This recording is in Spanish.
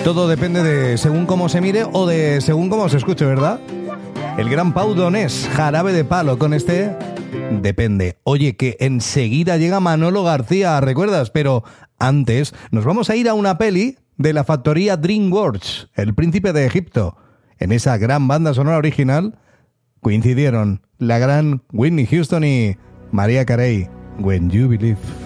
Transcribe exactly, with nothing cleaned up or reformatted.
Todo depende de según cómo se mire o de según cómo se escuche, ¿verdad? El gran Pau Donés, Jarabe de Palo, con este Depende. Oye, que enseguida llega Manolo García, ¿recuerdas? Pero antes nos vamos a ir a una peli de la factoría DreamWorks, El Príncipe de Egipto. En esa gran banda sonora original coincidieron la gran Whitney Houston y Mariah Carey, When You Believe.